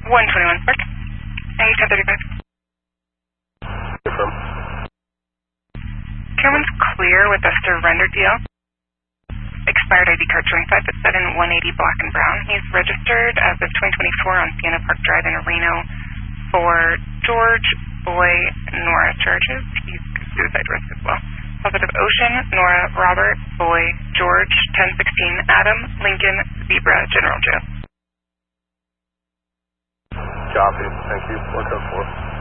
121 Spark. A 1035. From? Cameron's clear with a surrender deal. Expired ID card showing 5'7", 180 black and brown. He's registered as of 2024 on Sienna Park Drive in Reno for George, Boy, Nora charges. He's suicide risk as well. Positive Ocean, Nora, Robert, Boy, George, 1016, Adam, Lincoln, Zebra, General Joe. Copy. Thank you. 104.